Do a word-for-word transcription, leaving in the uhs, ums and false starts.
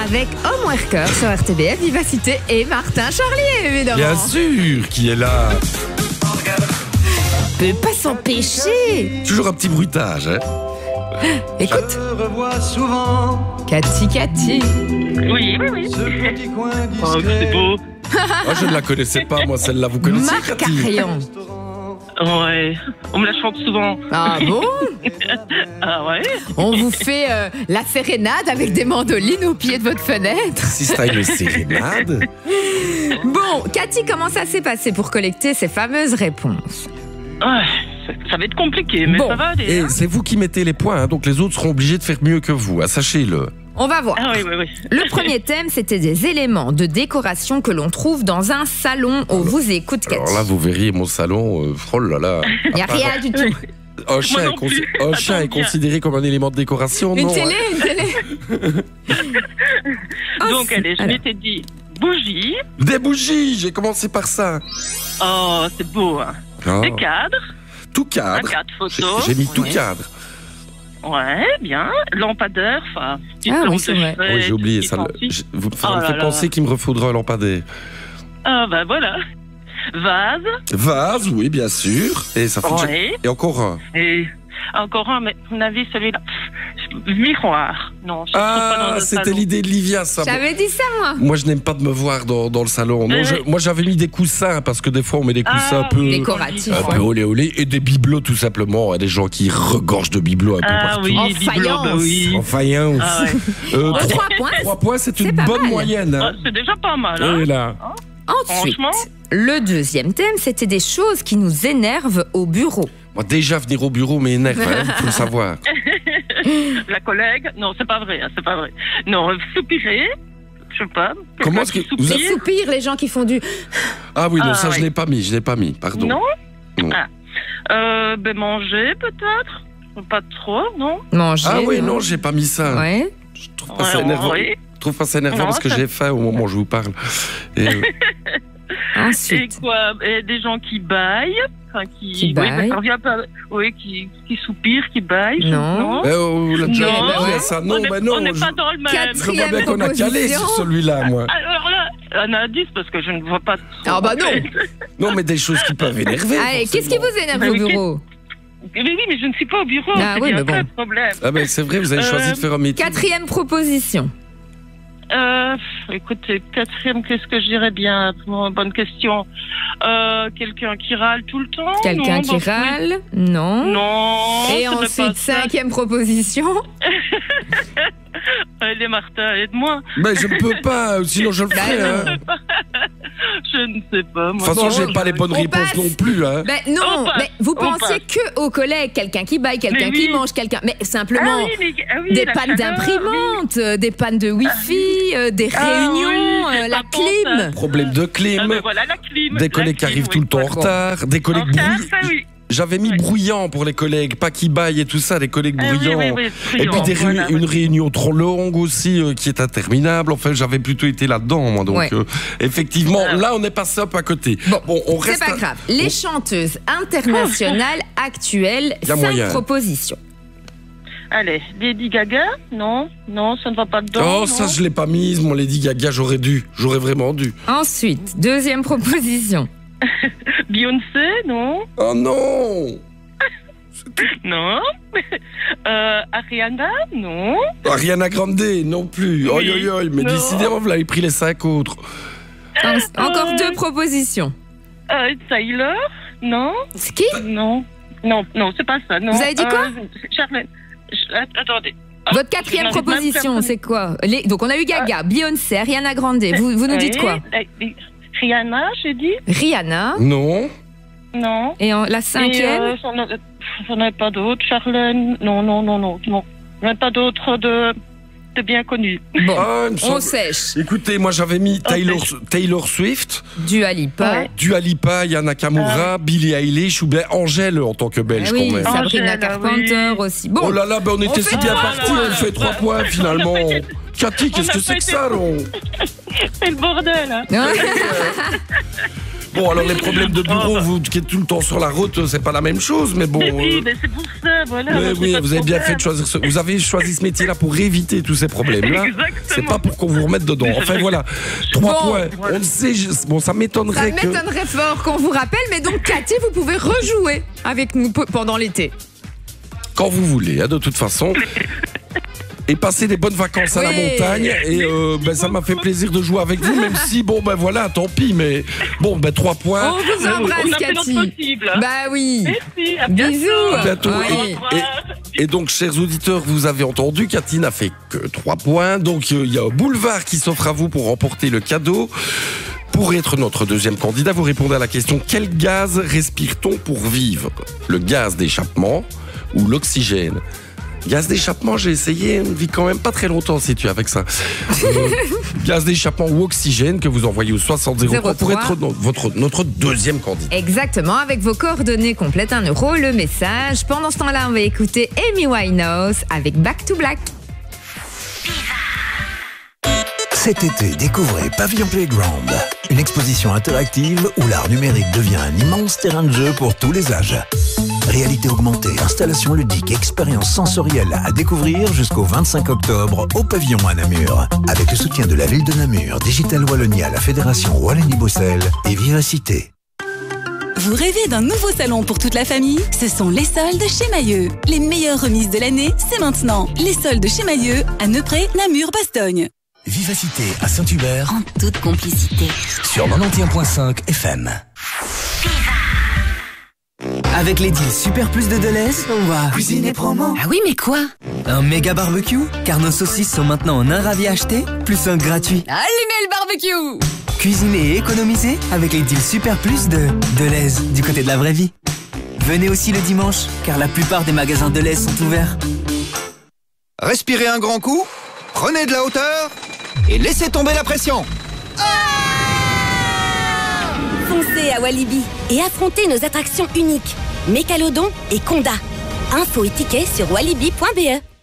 avec Homeworker sur R T B F, Vivacité et Martin Charlier, évidemment. Bien sûr, qui est là. Peut pas s'empêcher. Toujours un petit bruitage, hein. Écoute. Je revois souvent. Cathy, Cathy. Oui, oui, oui. Ce petit coin Oh, discret. c'est beau. Oh, je ne la connaissais pas, moi, celle-là. Vous connaissez, Marc Cathy? Carillon. Ouais. On me la chante souvent. Ah bon? Ah ouais. On vous fait euh, la sérénade avec des mandolines au pied de votre fenêtre. Si c'est une sérénade. Bon, Cathy, comment ça s'est passé pour collecter ces fameuses réponses? Ouais, ça, ça va être compliqué, mais Bon. ça va aller. Et hein. c'est vous qui mettez les points, hein, donc les autres seront obligés de faire mieux que vous, hein, sachez-le. On va voir. Ah oui, oui, oui. Le premier thème, c'était des éléments de décoration que l'on trouve dans un salon. On vous écoute, Cathy. Alors là, vous verriez mon salon, euh, oh là là. Il n'y a rien du tout. Un chien, non est, consi- plus. un Attends chien est bien. considéré comme un élément de décoration, Une non? télé, hein. une télé. Donc, allez, je Alors. m'étais dit bougie. Des bougies, j'ai commencé par ça. Oh, c'est beau, hein. Oh, Des cadres. tout Un cadre. cadre J'ai photo. j'ai mis tout Ouais. cadre. Ouais, bien. Lampadaire, enfin. petite Ah oui, lampe c'est de vrai. chevet, Oui, j'ai oublié petite ça. le- lentille. j'ai- Vous, ça Oh me là fait là. penser qu'il me refaudra un lampadaire. Ah, bah voilà. Vase. Vase, oui, bien sûr. Et ça fait déjà- Ouais. Et encore un. Et encore un, mais à mon avis, celui-là. Pff, Miroir. Non, je ne trouve pas dans Ah, le c'était salon. l'idée de Livia, ça. J'avais dit ça, moi. Moi, je n'aime pas de me voir dans, dans le salon. Non, Mais- je- moi, j'avais mis des coussins parce que des fois, on met des coussins Ah, un peu. oui, Décoratifs. Un peu olé olé et des bibelots tout simplement. Il y a des gens qui regorgent de bibelots un peu Ah partout. oui, En bibelot, faïence. bah oui. En faïence. Ah ouais. Euh, Oh, trois, trois points. trois points, c'est une C'est pas bonne mal. moyenne. Ah, Hein. c'est déjà pas mal. Hein. Et là. Ensuite, Franchement. le deuxième thème, c'était des choses qui nous énervent au bureau. Moi, déjà, venir au bureau m'énerve, hein, faut le savoir. La collègue. Non, c'est pas vrai. hein, c'est pas vrai. Non, soupirer. Je sais pas. Comment quelqu'un est-ce que qui vous soupire. Soupir, les gens qui font du... Ah oui, non, Ah, ça, je oui. l'ai pas mis, je l'ai pas mis, pardon. Non. Non. Ah. Euh, ben manger peut-être. Pas trop, non. Manger. Ah oui, non, j'ai pas mis ça. Ouais. Je trouve pas Ouais, ça énervant. oui. Je trouve pas ça énervant Non, parce que ça- j'ai faim au moment où je vous parle. Et, euh, Et Ensuite. quoi et des gens qui baillent. Enfin, qui, Qui oui, baillent. mais ça revient pas. Oui, qui, qui soupirent, qui baillent. je- Non. eh, oh, on l'a déjà Non. énervé à ça. Non, on est- mais non. On n'est je, pas dans le même. je vois bien Quatrième qu'on a calé sur proposition. celui-là, moi. Alors là, un indice parce que je ne vois pas. trop, Ah bah en non. fait. Non, mais des choses qui peuvent énerver. Allez, qu'est-ce qui forcément. vous énerve Mais au oui, bureau? Mais oui, mais je ne suis pas au bureau. Ah c'est oui, bien mais ça, bon. le problème. Ah ben c'est vrai, vous avez Euh, choisi de faire un métier. Quatrième proposition. Euh, écoutez, quatrième, qu'est-ce que je dirais bien? Bon, bonne question. Euh, quelqu'un qui râle tout le temps? Quelqu'un Non, qui bon, râle? Non. Non. Et ce n'est pas ensuite, ça. cinquième proposition. Allez, Martin, aide-moi. Mais je ne peux pas, sinon je le Bah ferai. non. hein. Je ne sais pas. De Moi. toute façon, Bon, j'ai pas les bonnes on réponses passe. non plus. Hein. Ben non, On passe, mais vous on pensiez que aux collègues, quelqu'un qui baille, quelqu'un Mais qui oui. mange, quelqu'un. Mais simplement. Ah oui, mais- ah oui, Des la pannes chaleur, d'imprimantes, euh, des pannes de Wi-Fi, euh, des Ah réunions, oui, j'ai euh, la pas pensé. clim. Problème de oui. clim, Ah, mais voilà, la clim. des la collègues qui clim, arrivent oui. tout le temps en Bon. retard, des collègues En retard, bruyants. ça, oui. J'avais mis Ouais. bruyant pour les collègues, pas qui baillent et tout ça, les collègues Ah oui, bruyants. oui, oui, Et puis bruyant, des réu- voilà, une oui. réunion trop longue aussi euh, qui est interminable. Enfin, j'avais plutôt été là-dedans, moi. Donc, Ouais. euh, effectivement, Ah. là, on est passé un peu à côté. Bon, on C'est reste. pas à- grave. Les chanteuses internationales actuelles, Y a cinq moyen. propositions. Allez, Lady Gaga? Non, non, ça ne va pas dedans. Oh, non. ça, je l'ai pas mise, mon Lady Gaga, j'aurais dû. J'aurais vraiment dû. Ensuite, deuxième proposition. Beyoncé? Non, Oh non! non. euh, Ariana? Non. Ariana Grande, non plus. Oi, Oui. oi, oi. Mais Non. décidément, vous l'avez pris les cinq autres. En- encore Euh. deux propositions. Euh, Taylor? Non, C'est qui? non, non, non, c'est pas ça. Non. Vous avez dit quoi? Euh, Charlène. Je- att- Attendez. Votre quatrième je n'arrive même proposition, plus à- c'est quoi? Les- Donc on a eu Gaga, Beyoncé, Ariana Grande. Vous, vous nous dites Oui, quoi? euh, Rihanna, j'ai dit? Rihanna. Non? Non. Et en- la cinquième? Et, euh, j'en ai- j'en ai pas d'autres. Charlène? Non, non, non, non, non. J'en ai pas d'autres de, de bien connus. Bon, Ah, il me on semble- sèche. Écoutez, moi j'avais mis Taylor, sèche. Taylor Swift, Dua Lipa. Ouais. Dua Lipa, Yana Nakamura, Billie Eilish ou bien Angèle en tant que belge Ah oui, quand même. Sabrina Angèle, Carpenter oui. aussi. Bon, Oh là là, ben on était fait si bien trois partis, points. on fait trois points finalement. Cathy, qu'est-ce On a que c'est pas que été- ça, non? C'est le bordel, hein. hein? Bon, alors les problèmes de bureau, vous qui êtes tout le temps sur la route, c'est pas la même chose, mais bon. Mais oui, euh, mais c'est pour ça, voilà. mais moi, j'ai oui, pas de vous avez bien problème. fait de choisir ce... Vous avez choisi ce métier-là pour éviter tous ces problèmes-là. Exactement. C'est pas pour qu'on vous remette dedans. Enfin voilà, trois Bon, points. voilà. On le sait, je- bon, ça Ça m'étonnerait que... m'étonnerait fort qu'on vous rappelle, mais donc Cathy, vous pouvez rejouer avec nous pe- pendant l'été. Quand vous voulez, hein, de toute façon. Et passer des bonnes vacances à la Oui. montagne. Et euh, ben, ça m'a fait plaisir de jouer avec vous, même si, bon, ben voilà, tant pis, mais bon, ben trois points. On vous embrasse, On a fait notre Cathy. possible. Bah oui. Merci, à bientôt. Bisous. À bientôt. Oui. Et, et donc, chers auditeurs, vous avez entendu, Cathy n'a fait que trois points. Donc, il y a un boulevard qui s'offre à vous pour remporter le cadeau. Pour être notre deuxième candidat, vous répondez à la question: quel gaz respire-t-on pour vivre? Le gaz d'échappement ou l'oxygène? Gaz d'échappement, j'ai essayé, on ne vit quand même pas très longtemps si tu es avec ça. Euh, gaz d'échappement ou oxygène que vous envoyez au soixante zéro trois pour être no- votre, notre deuxième candidat. Exactement, avec vos coordonnées complètes, un euro le message. Pendant ce temps-là, on va écouter Amy Winehouse avec Back to Black. Cet été, découvrez Pavillon Playground, une exposition interactive où l'art numérique devient un immense terrain de jeu pour tous les âges. Réalité augmentée, installation ludique, expérience sensorielle à découvrir jusqu'au vingt-cinq octobre au Pavillon à Namur. Avec le soutien de la ville de Namur, Digital Wallonia, la Fédération Wallonie-Bruxelles et Vivacité. Vous rêvez d'un nouveau salon pour toute la famille? Ce sont les soldes chez Mailleux. Les meilleures remises de l'année, c'est maintenant. Les soldes chez Mailleux à Neupré, Namur, Bastogne. Vivacité à Saint-Hubert En toute complicité. sur quatre-vingt-onze virgule cinq F M. Avec les deals Super Plus de Deleuze, on va Cuisine et promo. Ah oui, mais quoi? un méga barbecue, car nos saucisses sont maintenant en un ravi acheté, plus un gratuit. Allumez le barbecue! Cuisiner et économiser avec les deals Super Plus de Deleuze, du côté de la vraie vie. Venez aussi le dimanche, car la plupart des magasins Deleuze sont ouverts. Respirez un grand coup, prenez de la hauteur et laissez tomber la pression. Foncez à Walibi et affrontez nos attractions uniques, Mécalodon et Conda. Infos et tickets sur walibi point b e.